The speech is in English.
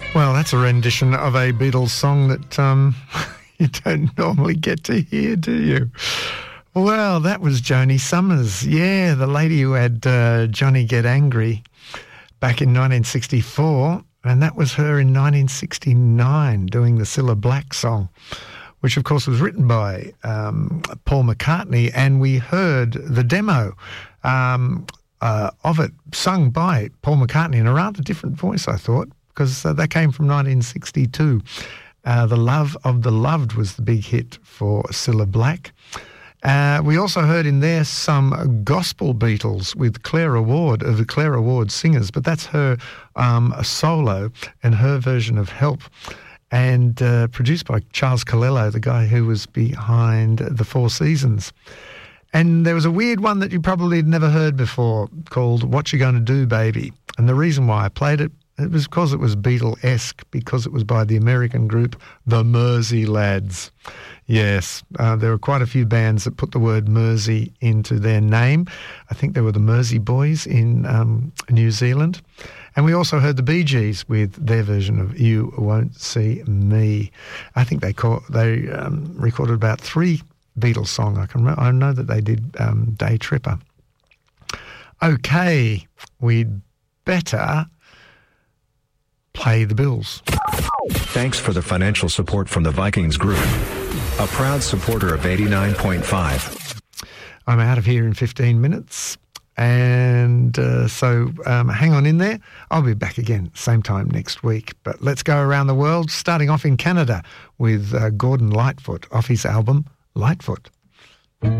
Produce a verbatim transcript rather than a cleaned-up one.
Well, that's a rendition of a Beatles song that um, you don't normally get to hear, do you? Well, that was Joni Summers. Yeah, the lady who had uh, Johnny Get Angry back in nineteen sixty-four, and that was her in nineteen sixty-nine doing the Cilla Black song, which of course was written by um, Paul McCartney, and we heard the demo um, uh, of it sung by Paul McCartney in a rather different voice, I thought, because uh, that came from nineteen sixty-two. Uh, the Love of the Loved was the big hit for Cilla Black. Uh, we also heard in there some gospel Beatles with Claire Ward, of the Claire Ward Singers, but that's her um, a solo and her version of Help, and uh, produced by Charles Colello, the guy who was behind The Four Seasons. And there was a weird one that you probably had never heard before called What You Gonna Do, Baby? And the reason why I played it, it was because it was Beatle-esque, because it was by the American group The Mersey Lads. Yes, uh, there were quite a few bands that put the word Mersey into their name. I think there were the Mersey Boys in um, New Zealand. And we also heard the Bee Gees with their version of You Won't See Me. I think they call, they um, recorded about three Beatles songs. I can remember, I know that they did um, Day Tripper. Okay, we'd better play the bills. Thanks for the financial support from the Vikings Group, a proud supporter of eighty-nine point five. I'm out of here in fifteen minutes, and uh, so um, hang on in there. I'll be back again same time next week, but let's go around the world, starting off in Canada with uh, Gordon Lightfoot off his album Lightfoot.